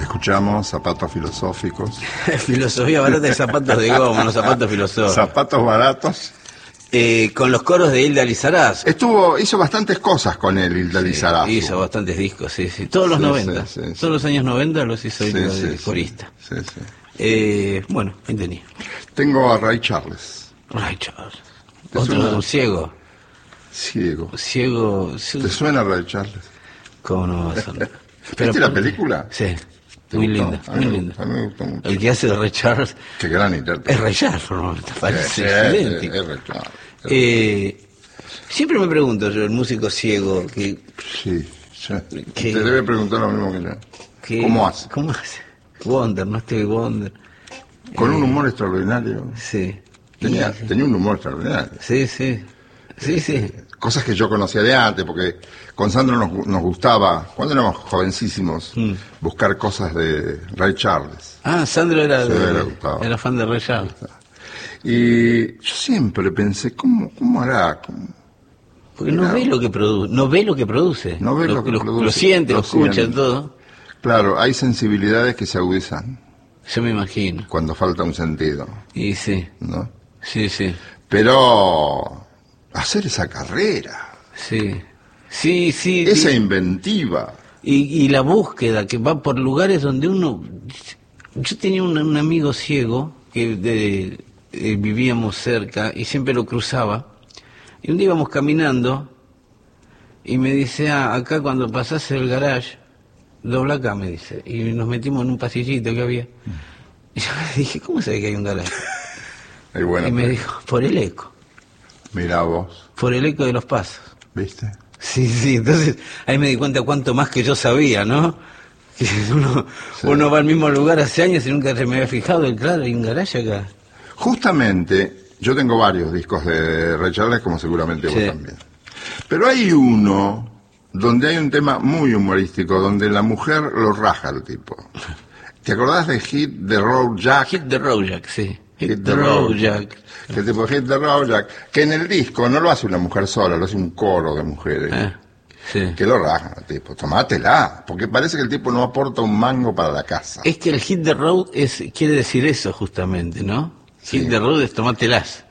Escuchamos Zapatos Filosóficos. Filosofía barata de zapatos de goma, los zapatos filosóficos. Zapatos baratos. Con los coros de Hilda Lizarazo. Hizo bastantes cosas con él, Hilda Lizarazo. Hizo bastantes discos, sí. Todos los 90. Todos los años 90 los hizo Hilda de corista. Bueno, ¿quién tenía? Tengo a Ray Charles. Ray Charles. Otro ciego. Ciego. ¿Te suena Ray Charles? ¿Cómo no? ¿Viste la película? Sí. Muy linda, muy linda. A mí me gustó mucho. El que hace de Ray Charles. Qué gran intérprete. Es Ray Charles, ¿no? Parece excelente. Es Ray Charles. Siempre me pregunto yo, el músico ciego, que... Sí. Te debe preguntar lo mismo que yo. ¿Cómo hace? Wonder, no estoy Wonder. Con un humor extraordinario. Sí. Tenía un humor extraordinario. Sí. Cosas que yo conocía de antes, porque con Sandro nos gustaba, cuando éramos jovencísimos, buscar cosas de Ray Charles. Sandro era fan de Ray Charles. Y yo siempre pensé, ¿cómo hará? Porque no ve lo que produce. Lo siente, lo escucha, todo. Claro, hay sensibilidades que se agudizan. Yo me imagino. Cuando falta un sentido. Y sí. ¿No? Sí. Pero hacer esa carrera. Sí. Esa inventiva. Y la búsqueda, que va por lugares donde uno... Yo tenía un amigo ciego que vivíamos cerca y siempre lo cruzaba. Y un día íbamos caminando y me dice, acá cuando pasás el garage, dobla acá, me dice. Y nos metimos en un pasillito que había. Y yo le dije, ¿cómo sabés que hay un garage? Y me dijo, por el eco. Mirá vos. Por el eco de los pasos. ¿Viste? Sí, entonces ahí me di cuenta cuánto más que yo sabía, ¿no? Que uno va al mismo lugar hace años y nunca se me había fijado, y claro, hay un garage acá. Justamente, yo tengo varios discos de Ray Charles, como seguramente vos también. Pero hay uno donde hay un tema muy humorístico, donde la mujer lo raja al tipo. ¿Te acordás de Hit the Road Jack? Hit the Road Jack, sí. Hit the Road Jack. Que tipo Hit the Road Jack, que en el disco no lo hace una mujer sola, lo hace un coro de mujeres. Que lo rajan al tipo, tomátela, porque parece que el tipo no aporta un mango para la casa. Es que el Hit the Road quiere decir eso justamente, ¿no? Hit the Road es tomátelas.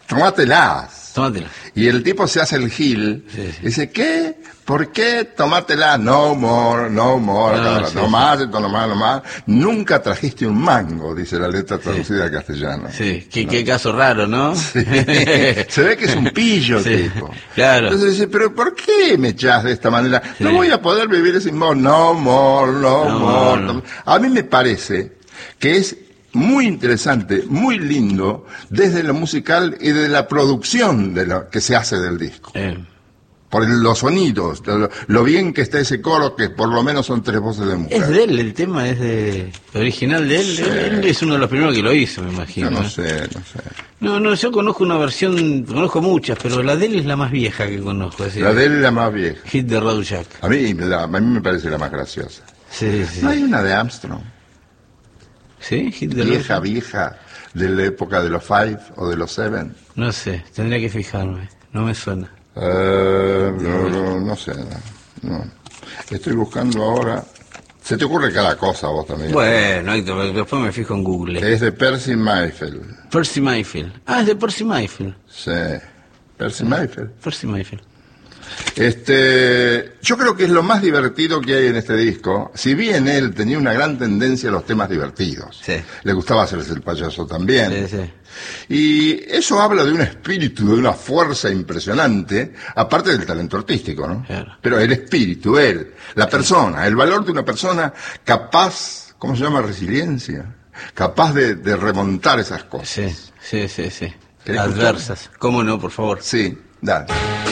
Y el tipo se hace el gil, dice, ¿qué? ¿Por qué? Tomátela, no more, no más. Nunca trajiste un mango, dice la letra traducida al castellano. Sí, qué caso raro, ¿no? Sí. Se ve que es un pillo, tipo. Claro. Entonces dice, ¿pero por qué me echás de esta manera? No voy a poder vivir sin vos, no more. A mí me parece que es muy interesante, muy lindo, desde lo musical y de la producción de lo que se hace del disco. Por los sonidos, lo bien que está ese coro, que por lo menos son 3 voces de mujer. Es de él, el tema es original de él. Sí. Él es uno de los primeros que lo hizo, me imagino. Yo no sé. No, yo conozco una versión, conozco muchas, pero la de él es la más vieja que conozco. La de él es la más vieja. Hit the Road Jack. A mí me parece la más graciosa. Sí. ¿No hay una de Armstrong? ¿Sí? Hit the Road Jack. Vieja, de la época de los Five o de los Seven. No sé, tendría que fijarme, no me suena. No sé. No. Estoy buscando ahora. Se te ocurre cada cosa a vos también. Bueno, Héctor, después me fijo en Google. Es de Percy Mayfield. Percy Mayfield. Es de Percy Mayfield. Sí. Percy Mayfield. Yo creo que es lo más divertido que hay en este disco, si bien él tenía una gran tendencia a los temas divertidos. Sí. Le gustaba hacerse el payaso también. Sí. Y eso habla de un espíritu, de una fuerza impresionante, aparte del talento artístico, ¿no? Claro. Pero el espíritu, la persona, el valor de una persona capaz, ¿cómo se llama? Resiliencia. Capaz de remontar esas cosas. Sí. Adversas. ¿Cómo no, por favor? Sí, dale.